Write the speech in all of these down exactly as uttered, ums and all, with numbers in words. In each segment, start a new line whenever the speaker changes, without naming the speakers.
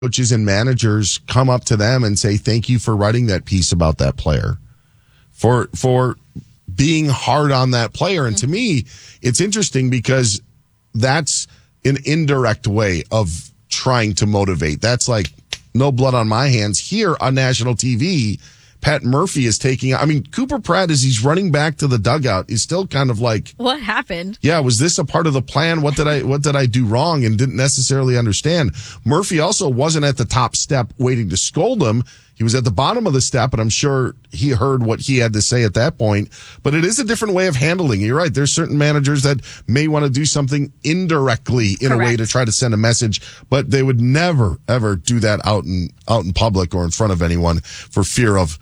coaches and managers come up to them and say, thank you for writing that piece about that player, for for being hard on that player. And to me, it's interesting because that's an indirect way of trying to motivate. That's like no blood on my hands. Here on national T V, Pat Murphy is taking, I mean, Cooper Pratt, as he's running back to the dugout, is still kind of like,
what happened?
Yeah, was this a part of the plan? What did I, what did I do wrong and didn't necessarily understand? Murphy also wasn't at the top step waiting to scold him. He was at the bottom of the step, and I'm sure he heard what he had to say at that point. But it is a different way of handling it. You're right. There's certain managers that may want to do something indirectly in Correct. a way to try to send a message, but they would never, ever do that out in, out in public or in front of anyone for fear of,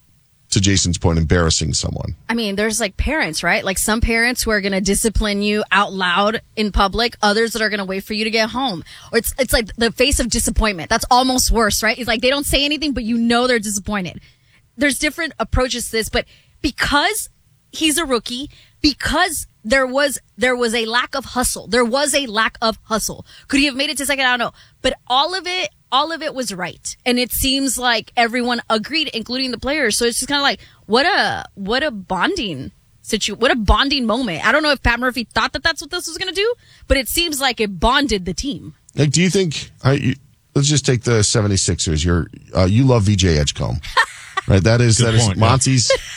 to Jason's point, embarrassing someone.
I mean, there's like parents, right? Like some parents who are going to discipline you out loud in public, others that are going to wait for you to get home. Or it's it's like the face of disappointment. That's almost worse, right? It's like they don't say anything, but you know they're disappointed. There's different approaches to this, but because he's a rookie, because there was there was a lack of hustle. There was a lack of hustle. Could he have made it to second? I don't know. But all of it All of it was right. And it seems like everyone agreed, including the players. So it's just kind of like, what a, what a bonding situ, what a bonding moment. I don't know if Pat Murphy thought that that's what this was going to do, but it seems like it bonded the team.
Like, do you think, uh, you, let's just take the seventy-sixers. You're, uh, you love V J Edgecombe, right? That is, Good that point, is Monty's. Yeah.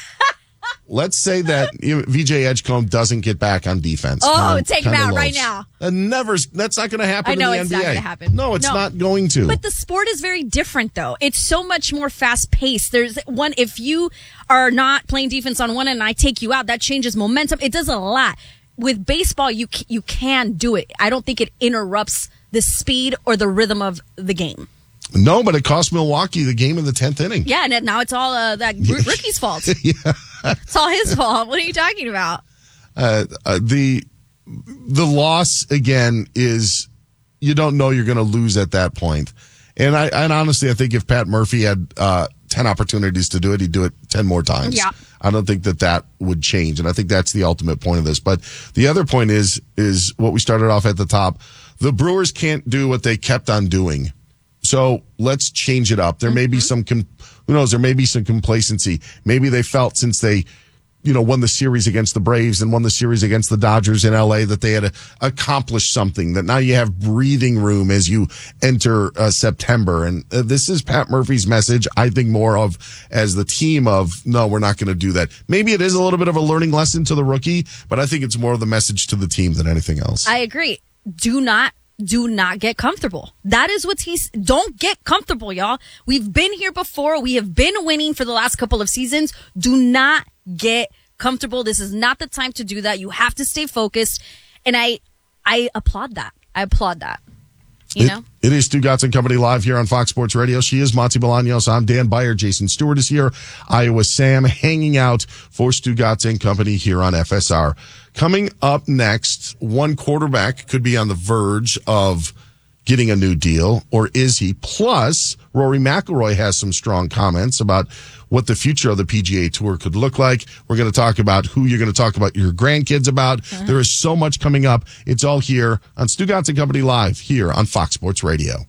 Let's say that you know, V J Edgecombe doesn't get back on defense.
Oh,
kind of,
take him out right now.
And never. That's not going to happen
I know
in the
it's
N B A.
not going to happen.
No, it's
no.
not going to.
But the sport is very different, though. It's so much more fast paced. There's one. If you are not playing defense on one end and I take you out, that changes momentum. It does a lot. With baseball, you you can do it. I don't think it interrupts the speed or the rhythm of the game.
No, but it cost Milwaukee the game in the tenth inning.
Yeah, and now it's all uh, that rookie's fault. Yeah. It's all his fault. What are you talking about?
Uh, uh, the the loss, again, is you don't know you're going to lose at that point. And I and honestly, I think if Pat Murphy had uh, ten opportunities to do it, he'd do it ten more times.
Yeah.
I don't think that that would change. And I think that's the ultimate point of this. But the other point is is what we started off at the top. The Brewers can't do what they kept on doing. So let's change it up. There mm-hmm. may be some, com- who knows, there may be some complacency. Maybe they felt since they, you know, won the series against the Braves and won the series against the Dodgers in L A that they had uh, accomplished something, that now you have breathing room as you enter uh, September. And uh, this is Pat Murphy's message, I think, more of as the team of, no, we're not going to do that. Maybe it is a little bit of a learning lesson to the rookie, but I think it's more of the message to the team than anything else.
I agree. Do not Do not get comfortable. That is what he's, don't get comfortable, y'all. We've been here before. We have been winning for the last couple of seasons. Do not get comfortable. This is not the time to do that. You have to stay focused. And I, I applaud that. I applaud that. You
it,
know?
It is Stugotz and Company live here on Fox Sports Radio. She is Monty Bolaños. I'm Dan Beyer. Jason Stewart is here. Iowa Sam hanging out for Stugotz and Company here on F S R. Coming up next, one quarterback could be on the verge of getting a new deal, or is he? Plus, Rory McIlroy has some strong comments about what the future of the P G A Tour could look like. We're going to talk about who you're going to talk about your grandkids about. Uh-huh. There is so much coming up. It's all here on Stugotz and Company live here on Fox Sports Radio.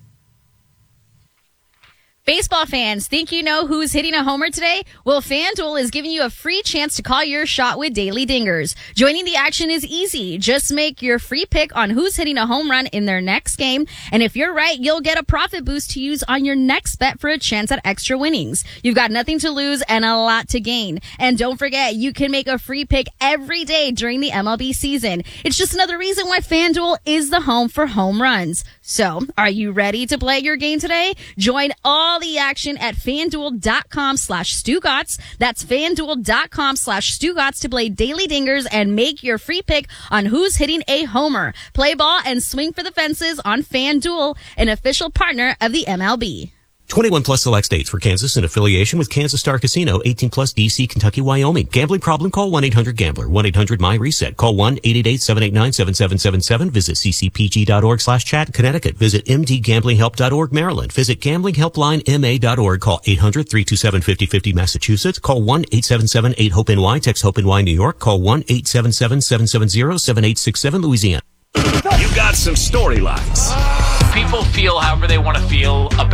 Baseball fans, think you know who's hitting a homer today? Well, FanDuel is giving you a free chance to call your shot with Daily Dingers. Joining the action is easy. Just make your free pick on who's hitting a home run in their next game. And if you're right, you'll get a profit boost to use on your next bet for a chance at extra winnings. You've got nothing to lose and a lot to gain. And don't forget, you can make a free pick every day during the M L B season. It's just another reason why FanDuel is the home for home runs. So, are you ready to play your game today? Join all the action at FanDuel.com slash Stugotz. That's FanDuel.com slash Stugotz to play Daily Dingers and make your free pick on who's hitting a homer. Play ball and swing for the fences on FanDuel, an official partner of the M L B.
twenty-one plus select states for Kansas in affiliation with Kansas Star Casino, eighteen plus D C, Kentucky, Wyoming. Gambling problem? Call one eight hundred gambler, one eight hundred my reset. Call one eight eight eight, seven eight nine, seven seven seven seven. Visit ccpg.org slash chat, Connecticut. Visit mdgamblinghelp dot org, Maryland. Visit gambling helpline m a dot org. Call eight hundred, three two seven, five oh five oh, Massachusetts. Call one eight seven seven, eight hope N Y. Text HOPE-NY, New York. Call one eight seven seven, seven seven zero, seven eight six seven, Louisiana.
You got some storylines. people feel however they want to feel about